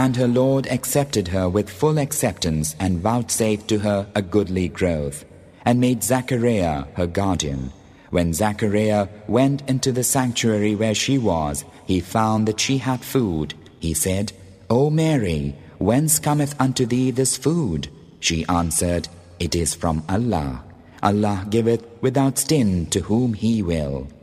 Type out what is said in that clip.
And her Lord accepted her with full acceptance and vouchsafed to her a goodly growth, and made Zachariah her guardian. When Zachariah went into the sanctuary where she was, he found that she had food. He said, O Mary, whence cometh unto thee this food? She answered, It is from Allah. Allah giveth without stint to whom He will.